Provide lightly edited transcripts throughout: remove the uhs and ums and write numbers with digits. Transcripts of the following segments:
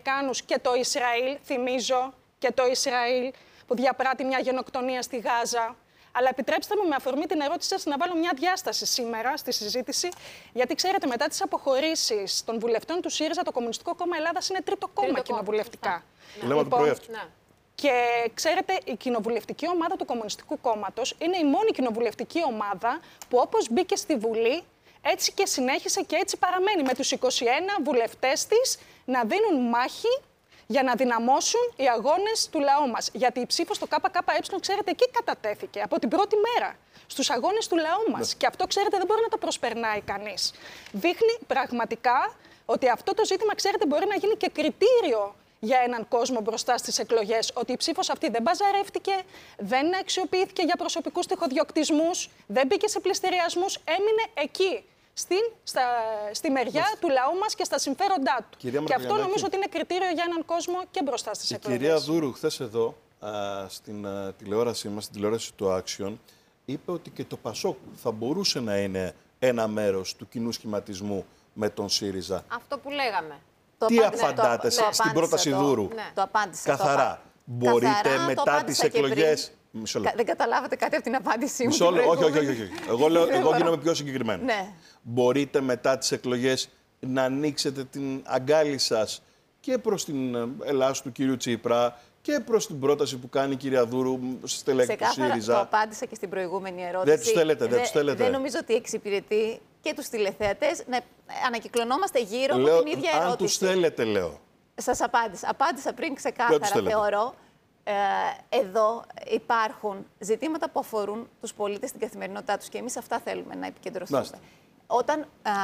Αμερικάνους και το Ισραήλ, θυμίζω, και το Ισραήλ που διαπράττει μια γενοκτονία στη Γάζα. Αλλά επιτρέψτε μου με αφορμή την ερώτηση σας να βάλω μια διάσταση σήμερα στη συζήτηση, γιατί ξέρετε μετά τις αποχωρήσεις των βουλευτών του ΣΥΡΙΖΑ το Κομμουνιστικό Κόμμα Ελλάδας είναι τρίτο κόμμα κοινοβουλευτικά. Λοιπόν, και ξέρετε, η κοινοβουλευτική ομάδα του Κομμουνιστικού Κόμματος είναι η μόνη κοινοβουλευτική ομάδα που όπως μπήκε στη Βουλή, έτσι και συνέχισε και έτσι παραμένει με τους 21 βουλευτές της να δίνουν μάχη για να δυναμώσουν οι αγώνες του λαού μας. Γιατί η ψήφος στο ΚΚΕ, ξέρετε, εκεί κατατέθηκε από την πρώτη μέρα. Στους αγώνες του λαού μας. Και αυτό, ξέρετε, δεν μπορεί να το προσπερνάει κανείς. Δείχνει πραγματικά ότι αυτό το ζήτημα, ξέρετε, μπορεί να γίνει και κριτήριο για έναν κόσμο μπροστά στις εκλογές. Ότι η ψήφος αυτή δεν μπαζαρεύτηκε, δεν αξιοποιήθηκε για προσωπικούς τυχοδιοκτισμούς, δεν μπήκε σε πληστηριασμούς, έμεινε εκεί. Στη μεριά του λαού μας και στα συμφέροντά του. Και αυτό νομίζω ότι είναι κριτήριο για έναν κόσμο και μπροστά στις εκλογές. Η κυρία Δούρου χθες εδώ, στην τηλεόρασή μας, στην τηλεόραση του Action, είπε ότι και το ΠΑΣΟΚ θα μπορούσε να είναι ένα μέρος του κοινού σχηματισμού με τον ΣΥΡΙΖΑ. Αυτό που λέγαμε. Τι απαντάτε στην πρόταση Δούρου? Το απάντησα. Καθαρά. Μπορείτε μετά τις εκλογές... Δεν καταλάβατε κάτι από την απάντησή μου? Όχι. Εγώ γίνομαι πιο συγκεκριμένο. Ναι. Μπορείτε μετά τις εκλογές να ανοίξετε την αγκάλη σας και προς την Ελλάδα του κυρίου Τσίπρα και προς την πρόταση που κάνει η κυρία Δούρου στη στελέχη του ΣΥΡΙΖΑ? Το απάντησα και στην προηγούμενη ερώτηση. Δεν τους θέλετε. Δεν νομίζω ότι εξυπηρετεί και τους τηλεθεατές να ανακυκλωνόμαστε γύρω από την ίδια ερώτηση. Αν τους θέλετε, λέω. Σας απάντησα. Απάντησα πριν ξεκάθαρα, θεωρώ. Εδώ υπάρχουν ζητήματα που αφορούν τους πολίτες στην καθημερινότητά τους και εμείς αυτά θέλουμε να επικεντρωθούμε. Όταν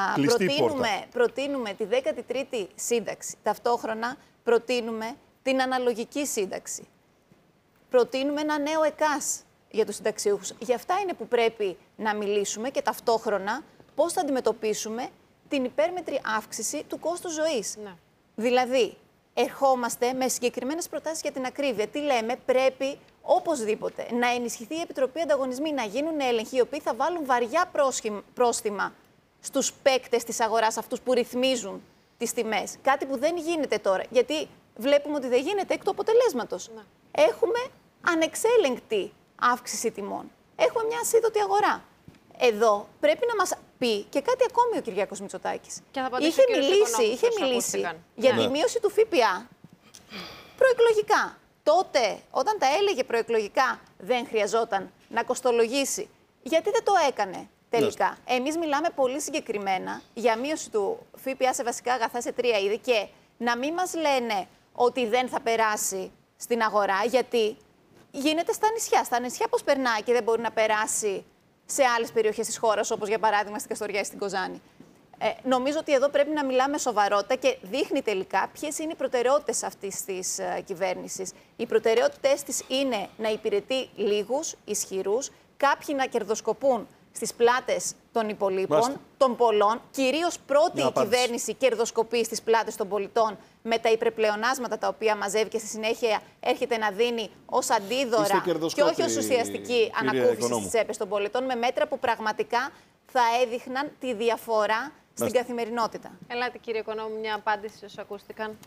προτείνουμε τη 13η σύνταξη, ταυτόχρονα προτείνουμε την αναλογική σύνταξη. Προτείνουμε ένα νέο ΕΚΑΣ για τους συνταξιούχους. Γι' αυτά είναι που πρέπει να μιλήσουμε και ταυτόχρονα πώς θα αντιμετωπίσουμε την υπέρμετρη αύξηση του κόστου ζωής. Ναι. Δηλαδή, ερχόμαστε με συγκεκριμένες προτάσεις για την ακρίβεια. Τι λέμε? Πρέπει οπωσδήποτε να ενισχυθεί η Επιτροπή Ανταγωνισμού, να γίνουν έλεγχοι οι οποίοι θα βάλουν βαριά πρόστιμα στους παίκτες της αγοράς, αυτούς που ρυθμίζουν τις τιμές. Κάτι που δεν γίνεται τώρα, γιατί βλέπουμε ότι δεν γίνεται εκ του αποτελέσματος. Ναι. Έχουμε ανεξέλεγκτη αύξηση τιμών. Έχουμε μια ασίδωτη αγορά. Εδώ πρέπει να μας πει και κάτι ακόμη ο Κυριάκος Μητσοτάκης. Είχε μιλήσει για τη μείωση του ΦΠΑ προεκλογικά. Τότε, όταν τα έλεγε προεκλογικά, δεν χρειαζόταν να κοστολογήσει. Γιατί δεν το έκανε τελικά? Εμείς μιλάμε πολύ συγκεκριμένα για μείωση του ΦΠΑ σε βασικά αγαθά σε 3 είδη και να μην μας λένε ότι δεν θα περάσει στην αγορά, γιατί γίνεται στα νησιά. Στα νησιά πώς περνάει και δεν μπορεί να περάσει σε άλλες περιοχές της χώρας, όπως για παράδειγμα στην Καστοριά ή στην Κοζάνη. Νομίζω ότι εδώ πρέπει να μιλάμε σοβαρότητα και δείχνει τελικά ποιες είναι οι προτεραιότητες αυτής της κυβέρνησης. Οι προτεραιότητες της είναι να υπηρετεί λίγους, ισχυρούς, κάποιοι να κερδοσκοπούν στις πλάτες των υπολείπων, των πολλών. Κυρίως πρώτη η κυβέρνηση κερδοσκοπεί στις πλάτες των πολιτών με τα υπερπλεονάσματα τα οποία μαζεύει και στη συνέχεια έρχεται να δίνει ως αντίδωρα και όχι ως ουσιαστική ανακούφιση στις τσέπες των πολιτών, με μέτρα που πραγματικά θα έδειχναν τη διαφορά στην καθημερινότητα. Ελάτε κύριε Οικονόμου, μια απάντηση όσο ακούστηκαν.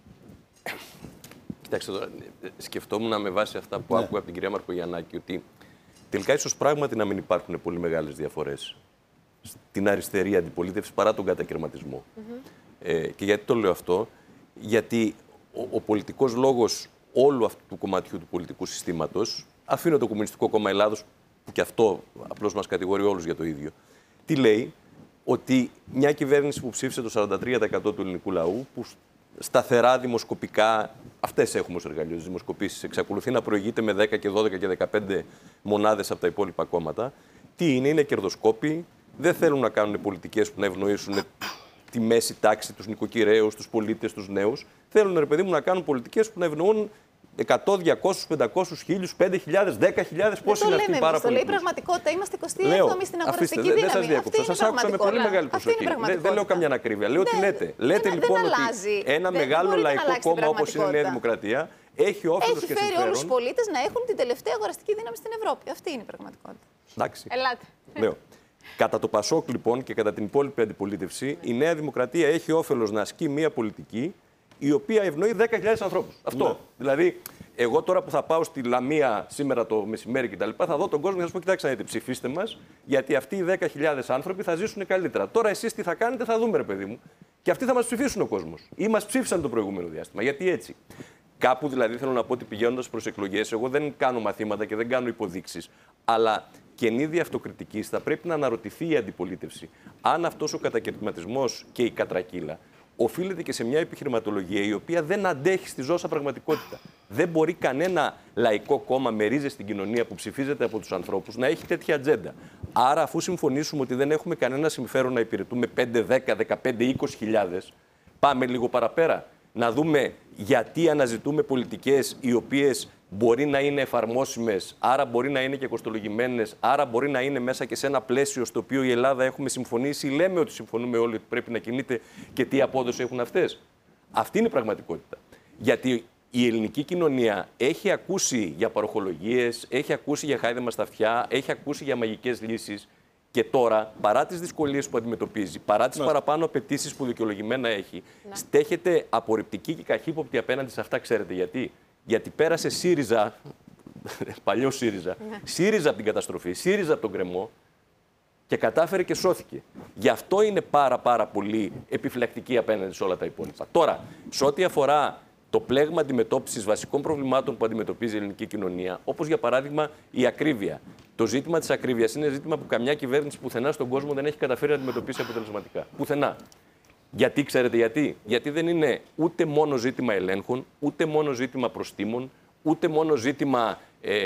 Κοιτάξτε τώρα, σκεφτόμουν με βάση αυτά που άκουγα από την κυρία Μαρκογιαννάκη ότι τελικά ίσως πράγματι να μην υπάρχουν πολύ μεγάλες διαφορές στην αριστερή αντιπολίτευση παρά τον κατακαιρματισμό. Και γιατί το λέω αυτό? Γιατί ο πολιτικός λόγος όλου αυτού του κομματιού του πολιτικού συστήματος, αφήνω το Κομμουνιστικό Κόμμα Ελλάδος, που και αυτό απλώς μας κατηγορεί όλους για το ίδιο, τι λέει? Ότι μια κυβέρνηση που ψήφισε το 43% του ελληνικού λαού, που σταθερά δημοσκοπικά, αυτές έχουμε ως εργαλείο, τις δημοσκοπήσεις, εξακολουθεί να προηγείται με 10 και 12 και 15 μονάδες από τα υπόλοιπα κόμματα, τι είναι κερδοσκόποι, δεν θέλουν να κάνουν πολιτικές που να ευνοήσουν τη μέση τάξη, τους νοικοκυρέους, τους πολίτες, τους νέους. Θέλουν, ρε παιδί μου, να κάνουν πολιτικές που να ευνοούν 100, 200, 500, 1000, 5.000, 10.000, πόσοι είναι αυτοί πάρα πολλοί. Το λέει η πραγματικότητα. Είμαστε 27η στην αγοραστική δύναμη. Δεν σας διέκοψα. Σας άκουσα με πολύ μεγάλη προσοχή. Δεν λέω καμιά ακρίβεια. Λέω τι λέτε. Λέτε λοιπόν ότι ένα μεγάλο λαϊκό κόμμα όπως είναι η Νέα Δημοκρατία έχει όφελος και συμφέρον. Έχει φέρει όλους τους πολίτες να έχουν την τελευταία αγοραστική δύναμη στην Ευρώπη. Αυτή είναι η πραγματικότητα. Εντάξει. Ελάτε. Κατά το ΠΑΣΟΚ λοιπόν και κατά την υπόλοιπη αντιπολίτευση, η Νέα Δημοκρατία έχει όφελος να ασκεί μία πολιτική η οποία ευνοεί 10.000 ανθρώπους. Αυτό. Ναι. Δηλαδή, εγώ τώρα που θα πάω στη Λαμία σήμερα το μεσημέρι κτλ., θα δω τον κόσμο και θα σας πω: κοιτάξτε, να δείτε, ψηφίστε μας, γιατί αυτοί οι 10.000 άνθρωποι θα ζήσουν καλύτερα. Τώρα εσείς τι θα κάνετε, θα δούμε, ρε παιδί μου. Και αυτοί θα μας ψηφίσουν ο κόσμος. Ή μας ψήφισαν το προηγούμενο διάστημα. Γιατί έτσι. Κάπου δηλαδή θέλω να πω ότι πηγαίνοντας προς εκλογές, εγώ δεν κάνω μαθήματα και δεν κάνω υποδείξεις. Αλλά και εν είδη αυτοκριτικής θα πρέπει να αναρωτηθεί η αντιπολίτευση αν αυτός ο κατακαιρματισμός και η κατρακύλα οφείλεται και σε μια επιχειρηματολογία η οποία δεν αντέχει στη ζώσα πραγματικότητα. Δεν μπορεί κανένα λαϊκό κόμμα με ρίζες στην κοινωνία που ψηφίζεται από τους ανθρώπους να έχει τέτοια ατζέντα. Άρα, αφού συμφωνήσουμε ότι δεν έχουμε κανένα συμφέρον να υπηρετούμε 5, 10, 15, 20.000, πάμε λίγο παραπέρα. Να δούμε γιατί αναζητούμε πολιτικές οι οποίες μπορεί να είναι εφαρμόσιμες, άρα μπορεί να είναι και κοστολογημένες, άρα μπορεί να είναι μέσα και σε ένα πλαίσιο στο οποίο η Ελλάδα έχουμε συμφωνήσει, λέμε ότι συμφωνούμε όλοι ότι πρέπει να κινείται και τι απόδοση έχουν αυτές. Αυτή είναι η πραγματικότητα. Γιατί η ελληνική κοινωνία έχει ακούσει για παροχολογίες, έχει ακούσει για χάιδεμα στα αυτιά, έχει ακούσει για μαγικές λύσεις. Και τώρα, παρά τις δυσκολίες που αντιμετωπίζει, παρά τις παραπάνω απαιτήσεις που δικαιολογημένα έχει, στέχεται απορριπτική και καχύποπτη απέναντι σε αυτά. Ξέρετε γιατί? Γιατί πέρασε ΣΥΡΙΖΑ, παλιό ΣΥΡΙΖΑ, ΣΥΡΙΖΑ από την καταστροφή, ΣΥΡΙΖΑ από τον γκρεμό και κατάφερε και σώθηκε. Γι' αυτό είναι πάρα πολύ επιφυλακτική απέναντι σε όλα τα υπόλοιπα. Τώρα, σε ό,τι αφορά το πλέγμα αντιμετώπισης βασικών προβλημάτων που αντιμετωπίζει η ελληνική κοινωνία, όπως για παράδειγμα η ακρίβεια. Το ζήτημα της ακρίβειας είναι ζήτημα που καμιά κυβέρνηση πουθενά στον κόσμο δεν έχει καταφέρει να αντιμετωπίσει αποτελεσματικά. Πουθενά. Γιατί, ξέρετε γιατί? Γιατί δεν είναι ούτε μόνο ζήτημα ελέγχων, ούτε μόνο ζήτημα προστίμων, ούτε μόνο ζήτημα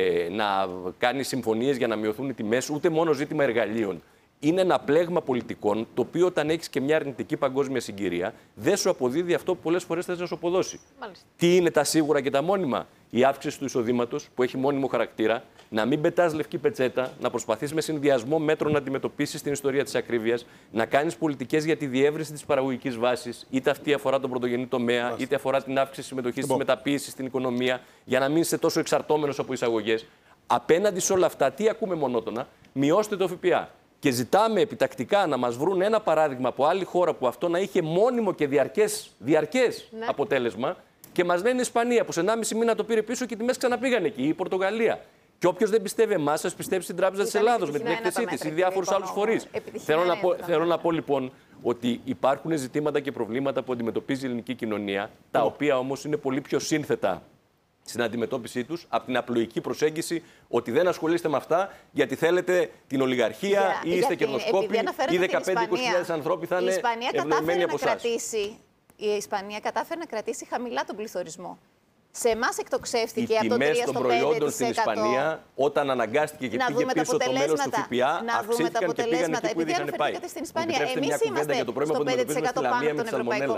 να κάνει συμφωνίες για να μειωθούν οι τιμές, ούτε μόνο ζήτημα εργαλείων. Είναι ένα πλέγμα πολιτικών, το οποίο όταν έχεις και μια αρνητική παγκόσμια συγκυρία, δεν σου αποδίδει αυτό που πολλές φορές θες να σου αποδώσει. Μάλιστα. Τι είναι τα σίγουρα και τα μόνιμα? Η αύξηση του εισοδήματος, που έχει μόνιμο χαρακτήρα, να μην πετάς λευκή πετσέτα, να προσπαθείς με συνδυασμό μέτρων να αντιμετωπίσεις την ιστορία της ακρίβειας, να κάνεις πολιτικές για τη διεύρυνση της παραγωγικής βάσης, είτε αυτή αφορά τον πρωτογενή τομέα, είτε αφορά την αύξηση συμμετοχής της μεταποίησης στην οικονομία, για να μην είσαι τόσο εξαρτώμενος από εισαγωγές. Απέναντι σε όλα αυτά, τι ακούμε μονότονα? Μειώστε το ΦΠΑ. Και ζητάμε επιτακτικά να μας βρουν ένα παράδειγμα από άλλη χώρα που αυτό να είχε μόνιμο και διαρκές αποτέλεσμα. Και μας λένε η Ισπανία που σε 1,5 μήνα το πήρε πίσω και οι τιμές ξαναπήγαν εκεί, η Πορτογαλία. Και όποιος δεν πιστεύει εμάς, ας πιστέψει στην Τράπεζα της Ελλάδος με την έκθεσή της ή διάφορους άλλους φορείς. Θέλω να πω λοιπόν ότι υπάρχουν ζητήματα και προβλήματα που αντιμετωπίζει η ελληνική κοινωνία, τα οποία όμως είναι πολύ πιο σύνθετα στην αντιμετώπιση τους από την απλοϊκή προσέγγιση ότι δεν ασχολείστε με αυτά γιατί θέλετε την ολιγαρχία ή είστε κερδοσκόποι ή 15-20.000 ανθρώποι θα είναι ευνοημένοι από εσάς. Η Ισπανία κατάφερε να κρατήσει χαμηλά τον πληθωρισμό. Σε εμάς εκτοξεύτηκε από το 3% στο 5%. Οι τιμές των προϊόντων στην Ισπανία, όταν αναγκάστηκε και πήγε πίσω το μέλος του ΦΠΑ, αυξήθηκαν και πήγαν εκεί που ήδη είχαν πάει. Στην Ισπανία. Εμείς είμαστε στο 5% πάνω από τον Ευρωπαϊκό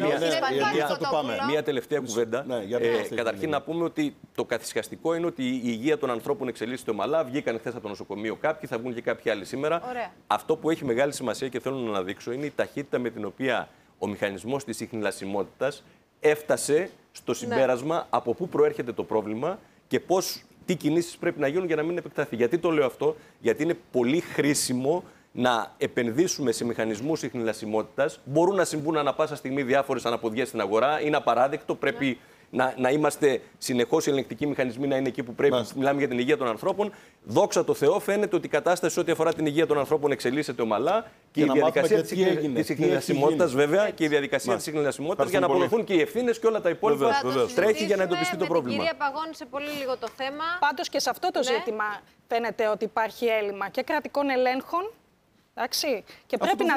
Μεσόωρο. Μία τελευταία κουβέντα. Καταρχήν να πούμε ότι το καθυσχαστικό είναι ότι η υγεία των ανθρώπων εξελίσσεται ομαλά. Βγήκαν χθες από το νοσοκομείο κάποιοι, θα βγουν και κάποιοι άλλοι σήμερα. Αυτό που έχει μεγάλη σημασία και θέλω να αναδείξω είναι η ταχύτητα με την οποία ο μηχανισμός της ιχνηλασιμότητας έφτασε στο συμπέρασμα από πού προέρχεται το πρόβλημα και τι κινήσεις πρέπει να γίνουν για να μην επεκταθεί. Γιατί το λέω αυτό? Γιατί είναι πολύ χρήσιμο να επενδύσουμε σε μηχανισμούς ιχνηλασιμότητας. Μπορούν να συμβούν ανά πάσα στιγμή διάφορες αναποδιές στην αγορά. Είναι απαράδεκτο. Πρέπει να είμαστε συνεχώς οι ελεγκτικοί μηχανισμοί να είναι εκεί που πρέπει. Μιλάμε για την υγεία των ανθρώπων. Δόξα τω Θεώ, φαίνεται ότι η κατάσταση ό,τι αφορά την υγεία των ανθρώπων εξελίσσεται ομαλά και η διαδικασία της ιχνηλασιμότητας, βέβαια, και η διαδικασία της ιχνηλασιμότητας για να αποδοθούν και οι ευθύνες και όλα τα υπόλοιπα τρέχει για να εντοπιστεί το πρόβλημα. Κυρία Παγώνη, σε πολύ λίγο το θέμα. Πάντως και σε αυτό το ζήτημα φαίνεται ότι υπάρχει έλλειμμα και κρατικών ελέγχων. Εντάξει. Και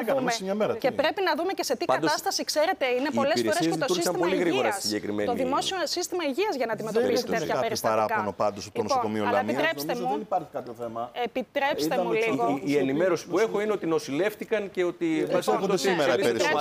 πρέπει να δούμε και σε τι κατάσταση, ξέρετε, είναι πολλές φορές και το σύστημα υγείας. Το δημόσιο σύστημα υγείας για να αντιμετωπίσει τέτοια περιστατικά. Δεν παράπονο πάντως από το νοσοκομείο Λαμίας. Δεν υπάρχει κάποιο θέμα. Επιτρέψτε μου λίγο. Η ενημέρωση που έχω είναι ότι νοσηλεύτηκαν και ότι σήμερα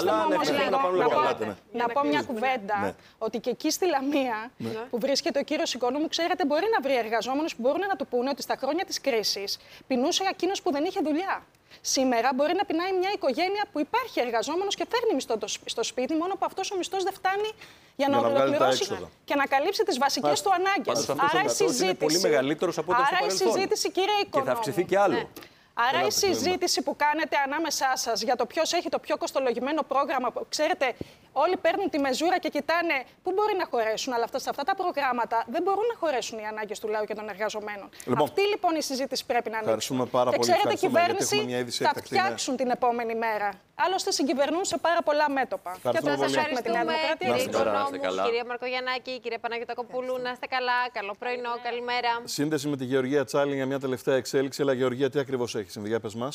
να πω μια κουβέντα. Ότι και εκεί στη Λαμία που βρίσκεται ο κύριος Οικονόμου, ξέρετε, μπορεί να βρει εργαζόμενους που μπορούν να του πούνε ότι στα χρόνια της κρίσης πεινούσε εκείνος που δεν είχε δουλειά. Σήμερα μπορεί να πεινάει μια οικογένεια που υπάρχει εργαζόμενος και φέρνει μισθό στο σπίτι, μόνο που αυτός ο μισθός δεν φτάνει για να ολοκληρώσει και να καλύψει τις βασικές του ανάγκες. Άρα η συζήτηση είναι πολύ μεγαλύτερος από ό,τι στο παρελθόν. Κύριε Οικονόμου. Και θα αυξηθεί και άλλο. Άρα η συζήτηση που κάνετε ανάμεσά σας για το ποιος έχει το πιο κοστολογημένο πρόγραμμα, ξέρετε, όλοι παίρνουν τη μεζούρα και κοιτάνε πού μπορεί να χωρέσουν. Αλλά σε αυτά τα προγράμματα δεν μπορούν να χωρέσουν οι ανάγκες του λαού και των εργαζομένων. Λοιπόν, αυτή λοιπόν η συζήτηση πρέπει να ανοίξει. Πάρα και πολύ. ξέρετε, η κυβέρνηση θα φτιάξουν την επόμενη μέρα. Άλλωστε συγκυβερνούν σε πάρα πολλά μέτωπα. Και θα σας ευχαριστούμε, κύριε Οικονόμου, κυρία Μαρκογιαννάκη, κύριε Παναγιωτακοπούλου. Να είστε καλά. Καλό πρωινό, καλημέρα. Σύνδεση με τη Γεωργία Τσάλη για μια τελευταία εξέλιξη. Αλλά Γεωργία, τι ακριβώς έχει συμβεί, για πες μας.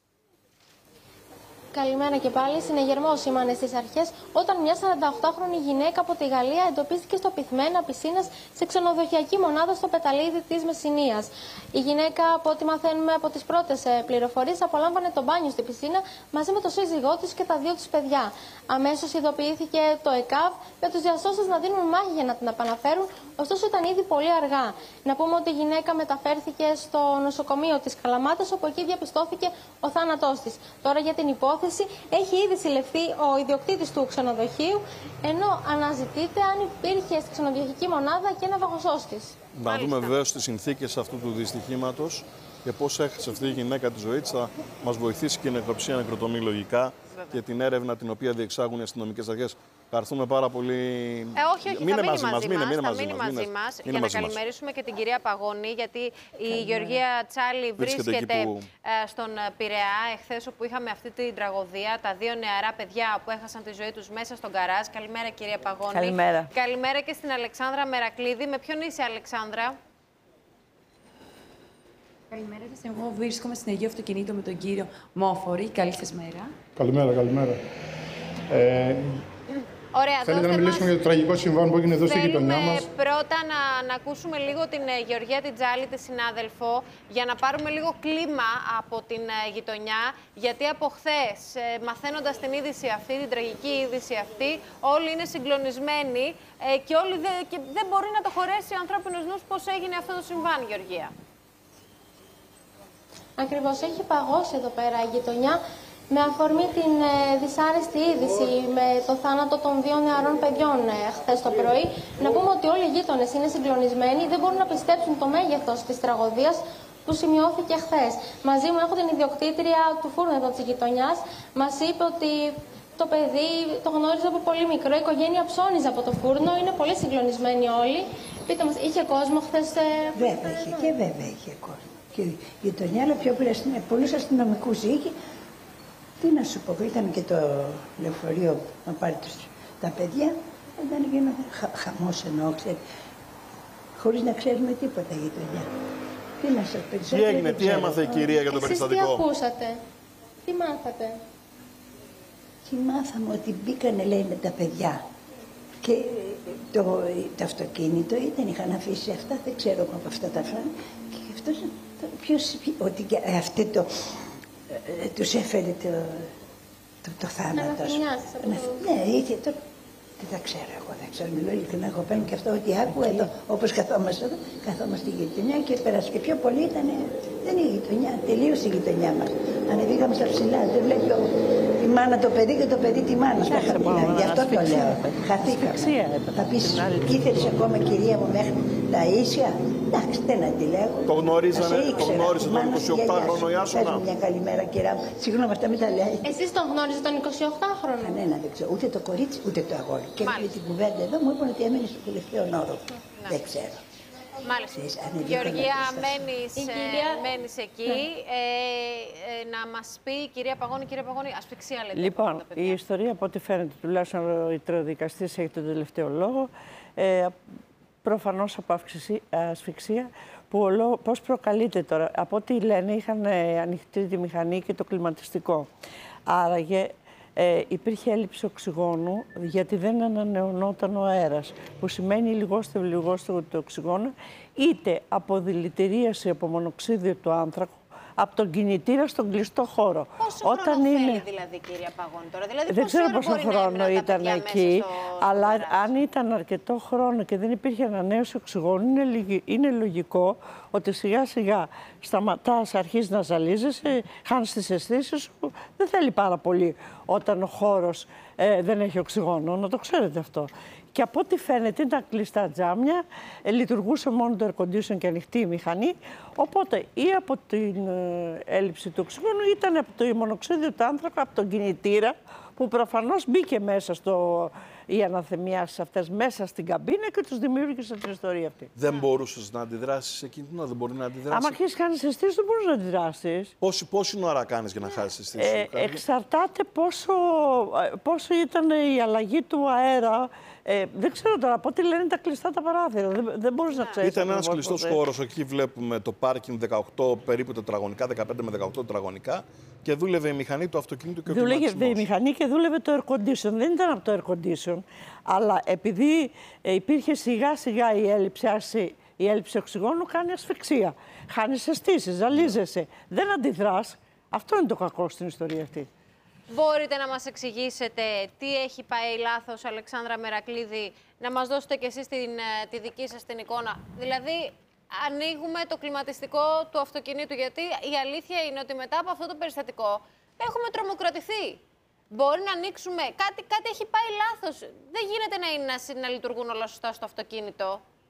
Καλημέρα και πάλι. Συνεγερμό σήμανε στις αρχές όταν μια 48χρονη γυναίκα από τη Γαλλία εντοπίστηκε στο πυθμένα πισίνας σε ξενοδοχειακή μονάδα στο Πεταλίδι της Μεσσηνίας. Η γυναίκα, από ό,τι μαθαίνουμε από τις πρώτες πληροφορίες, απολάμβανε το μπάνιο στη πισίνα μαζί με τον σύζυγό της και τα 2 της παιδιά. Αμέσως ειδοποιήθηκε το ΕΚΑΒ με τους διασώστες να δίνουν μάχη για να την επαναφέρουν, ωστόσο ήταν ήδη πολύ αργά. Να πούμε ότι η γυναίκα μεταφέρθηκε στο νοσοκομείο της Καλαμάτας, όπου εκεί διαπιστώθηκε ο θάνατός της. Τώρα για την υπόθεση έχει ήδη συλληφθεί ο ιδιοκτήτης του ξενοδοχείου, ενώ αναζητείται αν υπήρχε στη ξενοδοχειακή μονάδα και ένα βαγοσώστης. Να δούμε βεβαίως τις συνθήκες αυτού του δυστυχήματος και πώς έχασε αυτή η γυναίκα τη ζωή της. Θα μας βοηθήσει και η νεκροψία νεκροτομή λογικά και την έρευνα την οποία διεξάγουν οι αστυνομικές αρχές. Ευχαριστούμε πάρα πολύ. Όχι, μείνε μαζί μας. Για να καλημερίσουμε και την κυρία Παγώνη, γιατί η Γεωργία Τσάλη βρίσκεται στον Πειραιά. Εχθές, όπου είχαμε αυτή την τραγωδία, τα 2 νεαρά παιδιά που έχασαν τη ζωή τους μέσα στον γκαράζ. Καλημέρα, κυρία Παγώνη. Καλημέρα. Καλημέρα και στην Αλεξάνδρα Μερακλίδη. Με ποιον είσαι, Αλεξάνδρα? Καλημέρα σας. Εγώ βρίσκομαι στην Αγίου Αυτοκινήτου με τον κύριο Μόφορη. Καλή σας μέρα. Καλημέρα, καλημέρα. Ωραία, θέλετε να μιλήσουμε για το τραγικό συμβάν που έγινε εδώ στη γειτονιά μας? Πρώτα να ακούσουμε λίγο την Γεωργία την Τσάλη, τη συνάδελφο, για να πάρουμε λίγο κλίμα από την γειτονιά. Γιατί από χθες, μαθαίνοντας την είδηση αυτή, την τραγική είδηση αυτή, όλοι είναι συγκλονισμένοι και όλοι δεν μπορεί να το χωρέσει ο ανθρώπινος νους πώς έγινε αυτό το συμβάν, Γεωργία. Ακριβώς, έχει παγώσει εδώ πέρα η γειτονιά με αφορμή την δυσάρεστη είδηση με το θάνατο των 2 νεαρών παιδιών χθες το πρωί. Να πούμε ότι όλοι οι γείτονες είναι συγκλονισμένοι, δεν μπορούν να πιστέψουν το μέγεθος της τραγωδίας που σημειώθηκε χθες. Μαζί μου έχω την ιδιοκτήτρια του φούρνου εδώ της γειτονιάς. Μας είπε ότι το παιδί το γνώριζε από πολύ μικρό, η οικογένεια ψώνιζε από το φούρνο, είναι πολύ συγκλονισμένοι όλοι. Πείτε μας, είχε κόσμο χθες? Βέβαια είχε, και βέβαια είχε κόσμο. Και η γειτονιά, αλλά πιο πολλούς αστυνομικούς είχε. Τι να σου πω, ήταν και το λεωφορείο να πάρει τα παιδιά, ήταν γίνονταν χαμός εννοώ, χωρίς να ξέρουμε τίποτα η γειτονιά. Τι να σας περισσότερο. Τι έγινε, τι έμαθε η κυρία για το περιστατικό? Τι ακούσατε, τι μάθατε? Τι μάθαμε, ότι μπήκανε λέει με τα παιδιά και το αυτοκίνητο είχαν αφήσει αυτά, δεν ξέρω από αυτά τα φάνε. Και αυτός, ότι αυτό τους έφερε το θάνατο. Ναι, είχε το... Δεν ξέρω εγώ, δεν ξέρω, μιλώ ειλικρινά, εγώ παίρνω και αυτό ότι άκουα εδώ, όπως καθόμαστε εδώ, καθόμαστε στη γειτονιά και πέρασε και πιο πολύ δεν είναι η γειτονιά, τελείωσε η γειτονιά μας. Ανεβήκαμε στα ψηλά, δεν βλέπει η μάνα το παιδί και το παιδί τη μάνα στα χαμηλά, γι' αυτό το λέω, χαθήκαμε. Θα πεις, ήθελες ακόμα κυρία μου μέχρι τα ίσια, εντάξει, δεν αντιλέγω. Το γνώριζε τον 28χρονο Ιάσονα? Μια καλημέρα κυρία μου, συγγνώμη αυτά μην τα λέει. Εσείς τον γνώριζε τον 28χρονο? Κανένα δεν ξέρω, ούτε το κορίτσι ούτε το αγόρι. Και με την κουβέντα εδώ μου είπαν ότι έμενε στο τελευταίο όροφο. Δεν ξέρω. Μάλιστα. Γεωργία, μένεις εκεί. Να μας πει, κυρία Παγώνη, ασφυξία λέτε. Λοιπόν, η ιστορία από ό,τι φαίνεται, τουλάχιστον ο ιατροδικαστής έχει τον τελευταίο λόγο, προφανώς από ασφυξία, πώς προκαλείται τώρα. Από ό,τι λένε, είχαν ανοιχτή τη μηχανή και το κλιματιστικό. Άραγε υπήρχε έλλειψη οξυγόνου, γιατί δεν ανανεωνόταν ο αέρας, που σημαίνει λιγότερο το οξυγόνο, είτε από δηλητηρίαση από μονοξίδιο του άνθρακου, από τον κινητήρα στον κλειστό χώρο. Πόσο χρόνο θέλει δηλαδή, κυρία Παγώνη, τώρα? Δηλαδή, δεν ξέρω πόσο χρόνο ήταν εκεί, αλλά αν ήταν αρκετό χρόνο και δεν υπήρχε ανανέωση οξυγόνου, είναι λογικό ότι σιγά σιγά σταματάς, αρχίζεις να ζαλίζεσαι, χάνεις τις αισθήσεις σου. Δεν θέλει πάρα πολύ όταν ο χώρος δεν έχει οξυγόνο, να το ξέρετε αυτό. Και από ό,τι φαίνεται ήταν κλειστά τζάμια, λειτουργούσε μόνο το air condition και ανοιχτή η μηχανή, οπότε ή από την έλλειψη του οξυγόνου ήταν από το μονοξίδιο του άνθρακα, από τον κινητήρα που προφανώς μπήκε μέσα οι αναθεμιάσεις αυτές, μέσα στην καμπίνα και τους δημιούργησε την ιστορία αυτή. Δεν μπορούσες να αντιδράσεις εκείνη την ώρα, δεν μπορεί να αντιδράσεις. Άμα αρχίσεις να κάνεις αισθήσεις, δεν μπορείς να αντιδράσεις. Πόση ώρα κάνεις για να χάσεις αισθήσεις σου? Εξαρτάται πόσο ήταν η αλλαγή του αέρα. Δεν ξέρω τώρα, από ό,τι λένε τα κλειστά τα παράθυρα. Δεν μπορείς να ξέρεις. Ήταν ένας κλειστός χώρος. Εκεί βλέπουμε το πάρκινγκ 18 περίπου τετραγωνικά, 15 με 18 τετραγωνικά και δούλευε η μηχανή του αυτοκίνητου και ο κλιματισμός. Δούλευε η μηχανή και δούλευε το air condition. Δεν ήταν από το air condition, αλλά επειδή υπήρχε σιγά σιγά η έλλειψη οξυγόνου, κάνει ασφυξία. Χάνεις αισθήσεις, ζαλίζεσαι. Δεν αντιδράς. Αυτό είναι το κακό στην ιστορία αυτή. Μπορείτε να μας εξηγήσετε τι έχει πάει λάθος, Αλεξάνδρα Μερακλίδη, να μας δώσετε κι εσείς τη δική σας την εικόνα. Δηλαδή, ανοίγουμε το κλιματιστικό του αυτοκινήτου, γιατί η αλήθεια είναι ότι μετά από αυτό το περιστατικό έχουμε τρομοκρατηθεί. Μπορεί να ανοίξουμε, κάτι έχει πάει λάθος. Δεν γίνεται να λειτουργούν όλα σωστά στο αυτοκίνητο.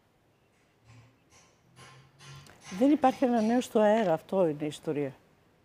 Δεν υπάρχει ανανέωση του αέρα, αυτό είναι η ιστορία.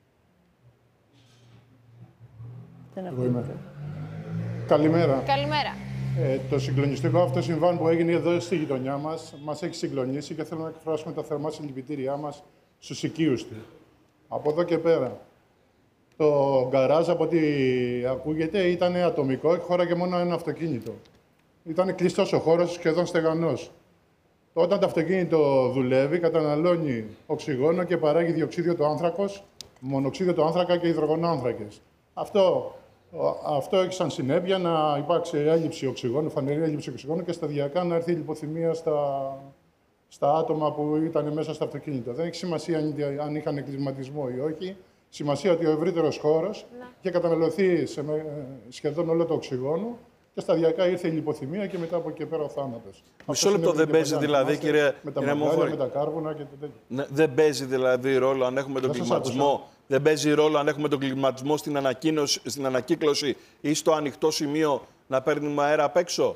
Εγώ είμαι. Καλημέρα. Καλημέρα. Το συγκλονιστικό αυτό συμβάν που έγινε εδώ στη γειτονιά μας έχει συγκλονίσει και θέλω να εκφράσουμε τα θερμά συλληπιτήριά μας στους οικείους του. Από εδώ και πέρα, το γκαράζ, από ό,τι ακούγεται, ήταν ατομικό και χώραγε μόνο ένα αυτοκίνητο. Ήταν κλειστός ο χώρος, σχεδόν στεγανός. Όταν το αυτοκίνητο δουλεύει, καταναλώνει οξυγόνο και παράγει διοξείδιο του άνθρακος, μονοξείδιο του άνθρακα και υδρογονάνθρακες. Αυτό έχει σαν συνέπεια να υπάρξει έλλειψη οξυγόνου, φανερή έλλειψη οξυγόνου και σταδιακά να έρθει η λιποθυμία στα άτομα που ήταν μέσα στο αυτοκίνητο. Δεν έχει σημασία αν είχαν κλιματισμό ή όχι. Σημασία ότι ο ευρύτερος χώρος είχε καταναλωθεί σχεδόν όλο το οξυγόνο και σταδιακά ήρθε η λιποθυμία και μετά από εκεί πέρα ο θάνατος. Μισό λεπτό δεν παίζει δηλαδή, κύριε Μοφόρη, με τα κάρβουνα και τέτοια. Ναι, δεν παίζει δηλαδή ρόλο αν έχουμε τον κλιματισμό. Δεν παίζει ρόλο αν έχουμε τον κλιματισμό στην ανακύκλωση ή στο ανοιχτό σημείο να παίρνουμε αέρα απ' έξω.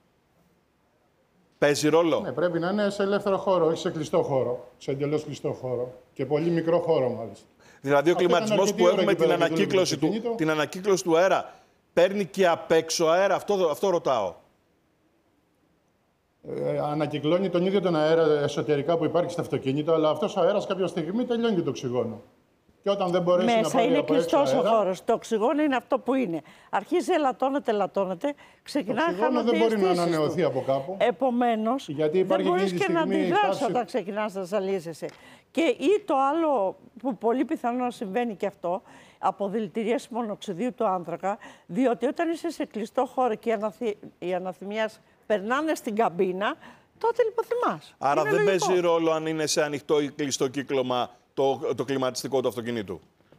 Παίζει ρόλο. Ναι, πρέπει να είναι σε ελεύθερο χώρο, όχι σε κλειστό χώρο. Σε εντελώς κλειστό χώρο. Και πολύ μικρό χώρο μάλιστα. Δηλαδή ο κλιματισμός που έχουμε την ανακύκλωση του αέρα παίρνει και απ' έξω αέρα. Αυτό ρωτάω. Ανακυκλώνει τον ίδιο τον αέρα εσωτερικά που υπάρχει στο αυτοκίνητο, αλλά αυτός ο αέρας κάποια στιγμή τελειώνει το οξυγόνο. Και όταν δεν μπορέσει να πάρει από έξω αέρα... Μέσα είναι κλειστός ο χώρος. Το οξυγόνο είναι αυτό που είναι. Αρχίζει ελαττώνεται, ξεκινάει χαμηλή. Το οξυγόνο δεν μπορεί να ανανεωθεί από κάπου. Επομένως, δεν μπορείς και να αντιδράσεις όταν ξεκινάς να ζαλίζεσαι. Και ή το άλλο που πολύ πιθανό να συμβαίνει και αυτό, από δηλητηρίαση μονοξιδίου του άνθρακα, διότι όταν είσαι σε κλειστό χώρο και οι αναθυμιάς περνάνε στην καμπίνα, τότε λιποθυμάς. Άρα δεν παίζει ρόλο αν είναι σε ανοιχτό ή κλειστό κύκλωμα το κλιματιστικό του αυτοκινήτου.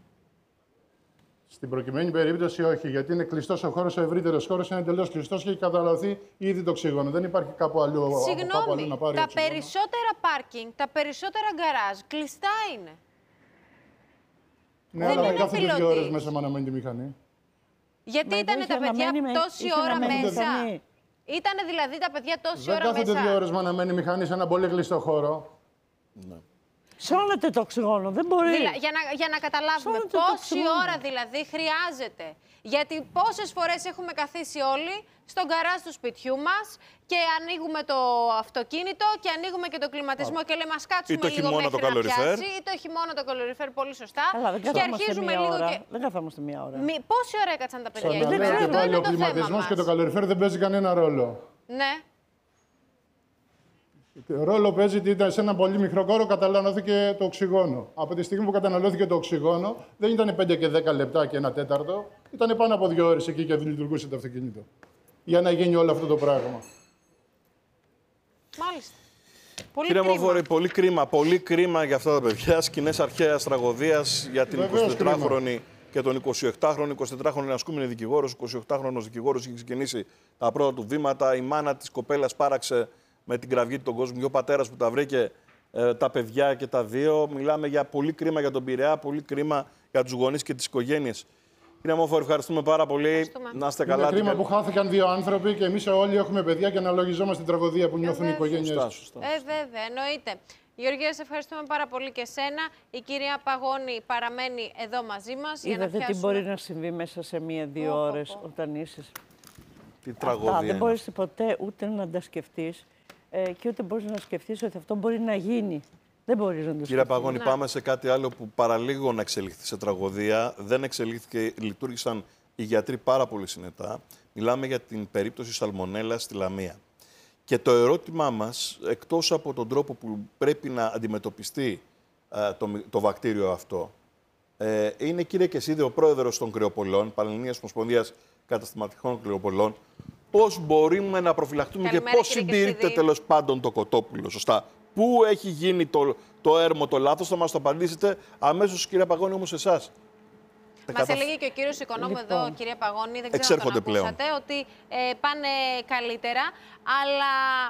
Στην προκειμένη περίπτωση όχι, γιατί είναι κλειστός ο χώρος, ο ευρύτερος χώρος είναι εντελώς κλειστός και έχει καταναλωθεί ήδη το οξυγόνο. Δεν υπάρχει κάπου αλλού να πάρει Συγγνώμη, τα οξυγόνο. περισσότερα πάρκινγκ, τα περισσότερα γκαράζ κλειστά είναι. Ναι, αλλά δεν κάθονται 2 ώρες μέσα με αναμένει τη μηχανή. Γιατί ήταν τα παιδιά τόση ώρα μέσα. Ήτανε δηλαδή τα παιδιά τόση ώρα μέσα. Δεν κάθονται 2 ώρες με αναμένει η μηχανή σε ένα πολύ κλειστό χώρο. Ναι. Σώνεται το οξυγόνο, δεν μπορεί. Για να καταλάβουμε πόση ώρα δηλαδή χρειάζεται. Γιατί πόσες φορές έχουμε καθίσει όλοι στον γκαράζ του σπιτιού μας και ανοίγουμε το αυτοκίνητο και ανοίγουμε και το κλιματισμό και λέμε ας κάτσουμε λίγο μέχρι να πιάσει. Ή το χειμώνα το καλοριφέρ, πολύ σωστά. Και αρχίζουμε λίγο και... Δεν καθόμαστε μία ώρα. Πόση ώρα έκατσαν τα παιδιά? Και πάλι ο κλιματισμός και το καλοριφέρ δεν παίζει κανένα ρόλο. Ναι. Ρόλο παίζει ότι ήταν σε ένα πολύ μικρό χώρο, καταναλώθηκε το οξυγόνο. Από τη στιγμή που καταναλώθηκε το οξυγόνο, δεν ήταν 5 και 10 λεπτά και 1 τέταρτο, ήταν πάνω από 2 ώρες εκεί και λειτουργούσε το αυτοκίνητο. Για να γίνει όλο αυτό το πράγμα. Μάλιστα. Κύριε Μοφόρη, πολύ κρίμα για αυτά τα παιδιά. Σκηνές αρχαίας τραγωδίας για την 24χρονη και τον 28χρονο. 24χρονο ασκούμενη δικηγόρος, 28χρονος δικηγόρος είχε ξεκινήσει τα πρώτα του βήματα. Η μάνα της κοπέλας πάραξε με την κραυγή του τον κόσμο και ο πατέρας που τα βρήκε τα παιδιά και τα δύο. Μιλάμε για πολύ κρίμα για τον Πειραιά, πολύ κρίμα για τους γονείς και τις οικογένειες. Κύριε Μοφόρη, ευχαριστούμε πάρα πολύ. Να είστε καλά. Είναι κρίμα που χάθηκαν 2 άνθρωποι και εμείς όλοι έχουμε παιδιά και αναλογιζόμαστε την τραγωδία που νιώθουν οι οικογένειες τους. Βέβαια, εννοείται. Γεωργία, σε ευχαριστούμε πάρα πολύ και σένα. Η κυρία Παγώνη παραμένει εδώ μαζί μας. Είδατε τι μπορεί να συμβεί μέσα σε 1-2 ώρες όταν είσαι. Τι τραγωδία. Δεν μπορείς ποτέ ούτε να τα σκεφτείς και ούτε μπορείς να σκεφτείς ότι αυτό μπορεί να γίνει. Δεν μπορείς να το σκεφτείς. Κύριε Παγώνη, πάμε σε κάτι άλλο που παραλίγο να εξελιχθεί σε τραγωδία. Δεν εξελίχθηκε, λειτουργήσαν οι γιατροί πάρα πολύ συνετά. Μιλάμε για την περίπτωση σαλμονέλα στη Λαμία. Και το ερώτημά μας, εκτός από τον τρόπο που πρέπει να αντιμετωπιστεί το βακτήριο αυτό, είναι, κύριε Κεσίδη, ο πρόεδρος των κρεοπολών, Πανελληνίας Ομοσπονδίας Καταστηματικών Κρεοπολών, πώς μπορούμε να προφυλαχτούμε και πώς συντηρείται τέλος πάντων το κοτόπουλο, σωστά. Πού έχει γίνει το έρμο, το λάθος, θα μας το απαντήσετε αμέσως, κύριε Παγώνη, όμως εσάς. Μας έλεγε και ο κύριος Οικονόμου εδώ, κυρία Παγώνη, δεν ξέρω αν τον ακούσατε, ότι πάνε καλύτερα, αλλά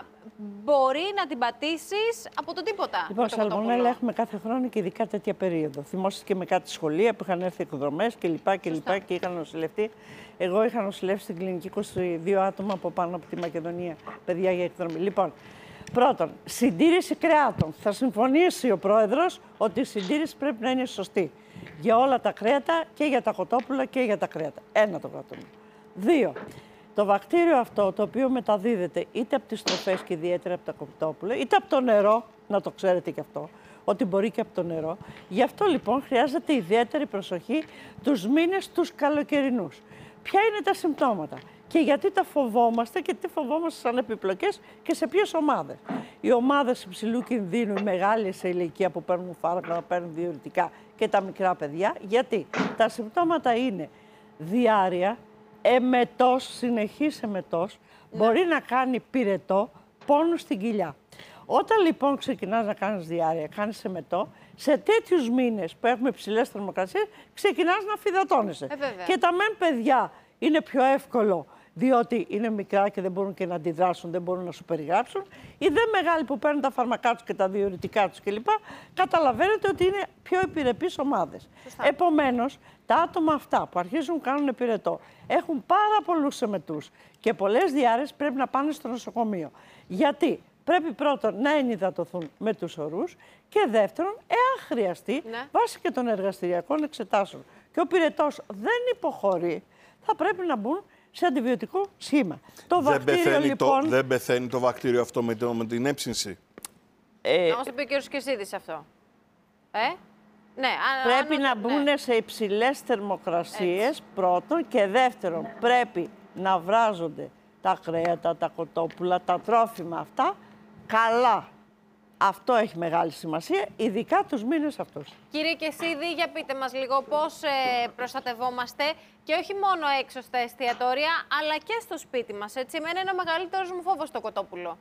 μπορεί να την πατήσεις από το τίποτα. Λοιπόν, σαλμονέλα έχουμε κάθε χρόνο και ειδικά τέτοια περίοδο. Θυμόσαστε και με κάτι σχολεία που είχαν έρθει εκδρομές κλπ. Και είχαν νοσηλευτεί. Εγώ είχα νοσηλεύσει στην κλινική 22 άτομα από πάνω από τη Μακεδονία, παιδιά για εκδρομή. Λοιπόν, πρώτον, συντήρηση κρεάτων. Θα συμφωνήσει ο πρόεδρος ότι η συντήρηση πρέπει να είναι σωστή. Για όλα τα κρέατα και για τα κοτόπουλα και για τα κρέατα. Ένα το κρατούμε. 2. Το βακτήριο αυτό, το οποίο μεταδίδεται είτε από τις τροφές και ιδιαίτερα από τα κοτόπουλα, είτε από το νερό, να το ξέρετε και αυτό, ότι μπορεί και από το νερό. Γι' αυτό λοιπόν χρειάζεται ιδιαίτερη προσοχή τους μήνες τους καλοκαιρινούς. Ποια είναι τα συμπτώματα και γιατί τα φοβόμαστε και τι φοβόμαστε σαν επιπλοκές και σε ποιες ομάδες. Οι ομάδες υψηλού κινδύνου, οι μεγάλοι σε ηλικία που παίρνουν φάρμακα, παίρνουν διουρητικά και τα μικρά παιδιά, γιατί τα συμπτώματα είναι διάρρεια, εμετός, συνεχής εμετός, μπορεί να κάνει πυρετό, πόνο στην κοιλιά. Όταν λοιπόν ξεκινάς να κάνεις διάρρεια, κάνεις εμετό, σε τέτοιους μήνες που έχουμε υψηλές θερμοκρασίες, ξεκινάς να φυδατώνεσαι. Και τα μεν παιδιά είναι πιο εύκολο, διότι είναι μικρά και δεν μπορούν και να αντιδράσουν, δεν μπορούν να σου περιγράψουν. Οι δε μεγάλοι που παίρνουν τα φάρμακά τους και τα διουρητικά τους κλπ. Καταλαβαίνετε ότι είναι πιο επιρρεπείς ομάδες. Επομένως, τα άτομα αυτά που αρχίζουν να κάνουν πυρετό έχουν πάρα πολλούς εμετούς και πολλές διάρρειες πρέπει να πάνε στο νοσοκομείο. Γιατί πρέπει πρώτον να ενυδατωθούν με τους ορούς και δεύτερον, εάν χρειαστεί, βάσει και των εργαστηριακών εξετάσεων και ο πυρετός δεν υποχωρεί, θα πρέπει να μπουν σε αντιβιωτικό σχήμα. Το βακτήριο, λοιπόν... Δεν πεθαίνει το βακτήριο αυτό με την έψυνση. Να μας το πει ο κύριος Κεσίδης αυτό. Ναι, πρέπει να μπουν σε υψηλές θερμοκρασίες πρώτον και δεύτερον πρέπει να βράζονται τα κρέατα, τα κοτόπουλα, τα τρόφιμα αυτά καλά. Αυτό έχει μεγάλη σημασία, ειδικά τους μήνες αυτούς. Κύριε Κεσίδη, για πείτε μας λίγο πώς προστατευόμαστε και όχι μόνο έξω στα εστιατόρια, αλλά και στο σπίτι μας. Έτσι, εμένα είναι ο μεγαλύτερος μου φόβος το κοτόπουλο.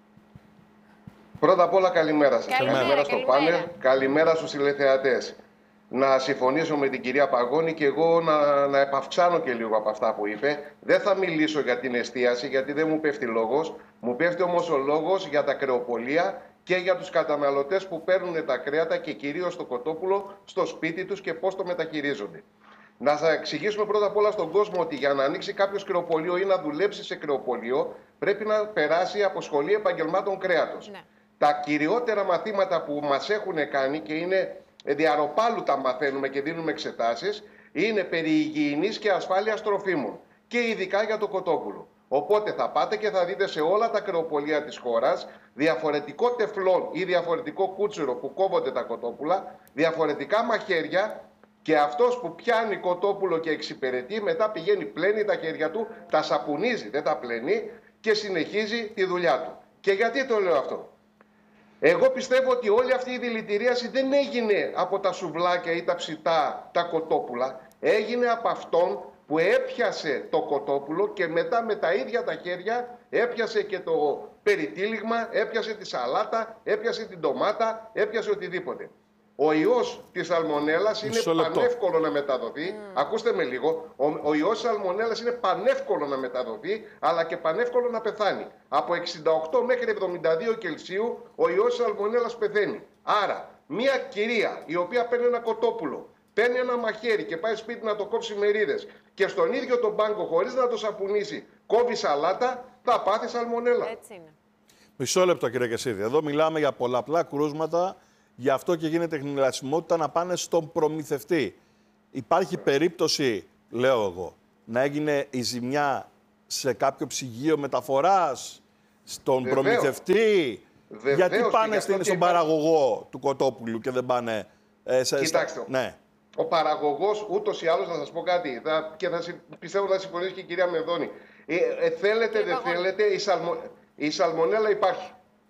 Πρώτα απ' όλα καλημέρα σας. Καλημέρα στο πάνελ, καλημέρα στους τηλεθεατές. Να συμφωνήσω με την κυρία Παγώνη και εγώ να επαυξάνω και λίγο από αυτά που είπε. Δεν θα μιλήσω για την εστίαση, γιατί δεν μου πέφτει λόγος. Μου πέφτει όμως ο λόγος για τα κρεοπολία και για τους καταναλωτές που παίρνουν τα κρέατα και κυρίως το κοτόπουλο στο σπίτι τους και πώς το μεταχειρίζονται. Να σας εξηγήσουμε πρώτα απ' όλα στον κόσμο ότι για να ανοίξει κάποιος κρεοπολείο ή να δουλέψει σε κρεοπολείο πρέπει να περάσει από σχολή επαγγελμάτων κρέατος. Ναι. Τα κυριότερα μαθήματα που μας έχουν κάνει και είναι διαρροπάλου τα μαθαίνουμε και δίνουμε εξετάσεις είναι περί υγιεινής και ασφάλειας τροφίμων και ειδικά για το κοτόπουλο. Οπότε θα πάτε και θα δείτε σε όλα τα κρεοπολία της χώρας διαφορετικό τεφλόν ή διαφορετικό κούτσουρο που κόβονται τα κοτόπουλα, διαφορετικά μαχαίρια και αυτός που πιάνει κοτόπουλο και εξυπηρετεί μετά πηγαίνει, πλένει τα χέρια του, τα σαπουνίζει, δεν τα πλένει και συνεχίζει τη δουλειά του. Και γιατί το λέω αυτό? Εγώ πιστεύω ότι όλη αυτή η δηλητηρίαση δεν έγινε από τα σουβλάκια ή τα ψητά, τα κοτόπουλα. Έγινε από αυτόν που έπιασε το κοτόπουλο και μετά με τα ίδια τα χέρια έπιασε και το περιτύλιγμα, έπιασε τη σαλάτα, έπιασε την ντομάτα, έπιασε οτιδήποτε. Ο ιός της σαλμονέλας είναι πανεύκολο να μεταδοθεί. Ακούστε με λίγο. Ο ιός της σαλμονέλας είναι πανεύκολο να μεταδοθεί, αλλά και πανεύκολο να πεθάνει. Από 68 μέχρι 72 Κελσίου ο ιός της σαλμονέλας πεθαίνει. Άρα, μια κυρία η οποία παίρνει ένα κοτόπουλο, παίρνει ένα μαχαίρι και πάει σπίτι να το κόψει μερίδες και στον ίδιο τον πάγκο, χωρίς να το σαπουνίσει, κόβει σαλάτα, θα πάθει σαλμονέλα. Έτσι είναι. Μισό λεπτό, κύριε Κεσίδη. Εδώ μιλάμε για πολλαπλά κρούσματα, γι' αυτό και γίνεται χνηλασιμότητα να πάνε στον προμηθευτή. Υπάρχει περίπτωση, λέω εγώ, να έγινε η ζημιά σε κάποιο ψυγείο μεταφοράς, στον προμηθευτή. Γιατί πάνε στον παραγωγό του κοτόπουλου και δεν πάνε Κοιτάξτε, ναι. Ο παραγωγός ούτως ή άλλως, να σας πω κάτι, πιστεύω να συμφωνήσει και η κυρία Μεδόνη. Θέλετε, δεν θέλετε, η σαλμονέλα υπάρχει.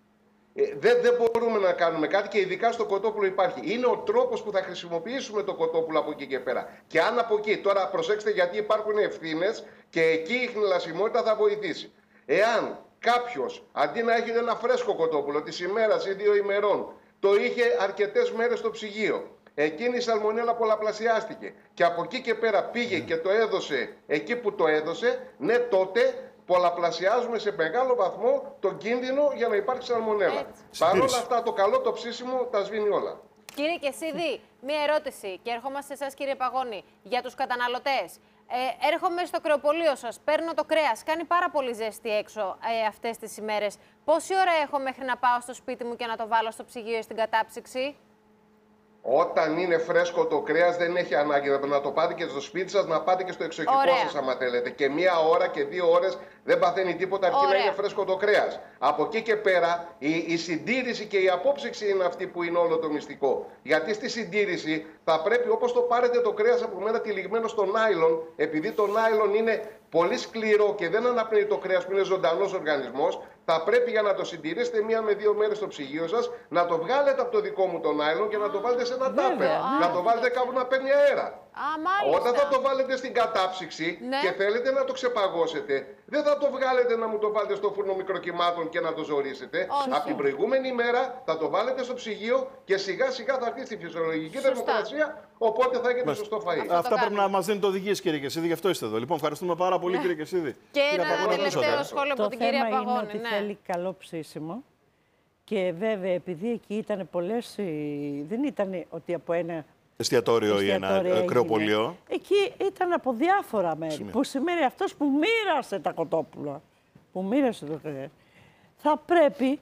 Δεν μπορούμε να κάνουμε κάτι και ειδικά στο κοτόπουλο υπάρχει. Είναι ο τρόπος που θα χρησιμοποιήσουμε το κοτόπουλο από εκεί και πέρα. Και αν από εκεί, τώρα προσέξτε γιατί υπάρχουν ευθύνες και εκεί η χνηλασιμότητα θα βοηθήσει. Εάν κάποιος αντί να έχει ένα φρέσκο κοτόπουλο της ημέρας ή 2 ημερών, το είχε αρκετές μέρες στο ψυγείο, εκείνη η σαλμονέλα πολλαπλασιάστηκε και από εκεί και πέρα πήγε και το έδωσε εκεί που το έδωσε, ναι, τότε πολλαπλασιάζουμε σε μεγάλο βαθμό τον κίνδυνο για να υπάρξει σαλμονέλα. Παρ' όλα αυτά, το καλό το ψήσιμο τα σβήνει όλα. Κύριε Κεσίδη, μία ερώτηση και ερχόμαστε σε εσάς, κύριε Παγώνη, για τους καταναλωτές. Έρχομαι στο κρεοπωλείο σας, παίρνω το κρέας, κάνει πάρα πολύ ζέστη έξω αυτές τις ημέρες. Πόση ώρα έχω μέχρι να πάω στο σπίτι μου και να το βάλω στο ψυγείο στην κατάψυξη? Όταν είναι φρέσκο το κρέας δεν έχει ανάγκη να το πάτε και στο σπίτι σας, να πάτε και στο εξοχικό σας άμα θέλετε. Και 1 ώρα και 2 ώρες δεν παθαίνει τίποτα αρκεί να είναι φρέσκο το κρέας. Από εκεί και πέρα η συντήρηση και η απόψυξη είναι αυτή που είναι όλο το μυστικό. Γιατί στη συντήρηση θα πρέπει, όπως το πάρετε το κρέας από μένα τυλιγμένο στο νάιλον, επειδή το νάιλον είναι πολύ σκληρό και δεν αναπνέει το κρέας που είναι ζωντανός οργανισμός, θα πρέπει για να το συντηρήσετε 1 με 2 μέρες στο ψυγείο σας, να το βγάλετε από το δικό μου το νάιλον και να το βάλετε σε ένα τάπερ. Να το βάλετε κάπου να παίρνει αέρα. Όταν θα το βάλετε στην κατάψυξη και θέλετε να το ξεπαγώσετε, δεν θα το βγάλετε να μου το βάλετε στο φούρνο μικροκυμάτων και να το ζωρίσετε. Από την προηγούμενη μέρα θα το βάλετε στο ψυγείο και σιγά σιγά θα έρθει στη φυσιολογική θερμοκρασία, οπότε θα έχετε σωστό φαΐ. Αυτά πρέπει να μας δίνετε οδηγίες, κύριε Κεσίδη, γι' αυτό είστε εδώ. Λοιπόν, ευχαριστούμε πάρα πολύ, κύριε Κεσίδη. Και ένα τελευταίο σχόλιο από την κυρία Παγώνη. Το θέμα είναι ότι θέλει καλό ψήσιμο. Και βέβαια, επειδή εκεί ήταν πολλές, δεν ήταν ότι από ένα εστιατόριο ή ένα κρεοπωλείο. Εκεί ήταν από διάφορα μέρη. Που σημαίνει αυτός που μοίρασε τα κοτόπουλα, που μοίρασε το κρέας, θα πρέπει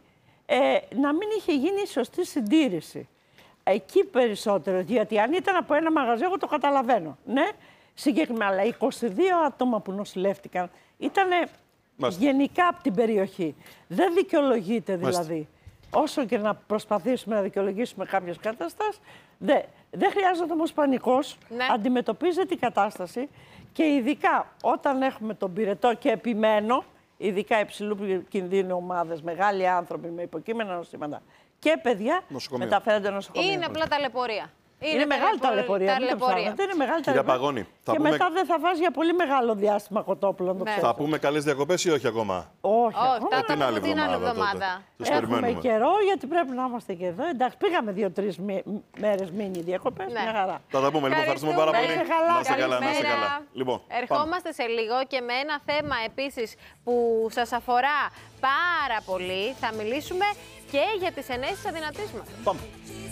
να μην είχε γίνει σωστή συντήρηση. Εκεί περισσότερο, γιατί αν ήταν από ένα μαγαζί, εγώ το καταλαβαίνω. Ναι, συγκεκριμένα, αλλά 22 άτομα που νοσηλεύτηκαν ήταν γενικά από την περιοχή. Δεν δικαιολογείται δηλαδή. Όσο και να προσπαθήσουμε να δικαιολογήσουμε κάποιες καταστάσεις, δεν χρειάζεται όμως πανικός. Ναι. Αντιμετωπίζεται την κατάσταση και ειδικά όταν έχουμε τον πυρετό και επιμένω, ειδικά υψηλού κινδύνου ομάδες, μεγάλοι άνθρωποι με υποκείμενα νοσήματα και παιδιά, μεταφέρονται νοσοκομείο. Είναι απλά ταλαιπωρία. Είναι μεγάλη ταλαιπωρία. Είναι μεγάλη ταλαιπωρία. Και μετά δεν θα βάζει για πολύ μεγάλο διάστημα κοτόπουλο. Θα πούμε καλές διακοπές ή όχι ακόμα? Όχι. Την άλλη εβδομάδα. Έχουμε καιρό γιατί πρέπει να είμαστε και εδώ. Εντάξει, πήγαμε 2-3 μέρες μίνι διακοπές. Μια χαρά. Θα τα πούμε. Λοιπόν, ευχαριστούμε πάρα πολύ. Να είστε καλά. Λοιπόν, ερχόμαστε σε λίγο και με ένα θέμα επίσης που σας αφορά πάρα πολύ. Θα μιλήσουμε και για τις ενέσεις αδυνατίσματος. Πάμε.